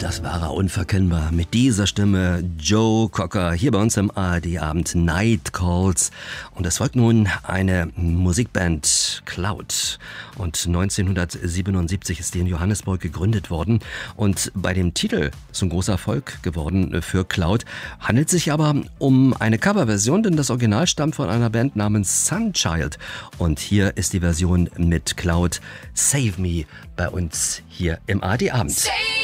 Das war er unverkennbar. Mit dieser Stimme Joe Cocker hier bei uns im ARD-Abend Night Calls. Und es folgt nun eine Musikband Cloud. Und 1977 ist die in Johannesburg gegründet worden. Und bei dem Titel ist ein großer Erfolg geworden für Cloud. Handelt sich aber um eine Coverversion, denn das Original stammt von einer Band namens Sunchild. Und hier ist die Version mit Cloud Save Me bei uns hier im ARD-Abend.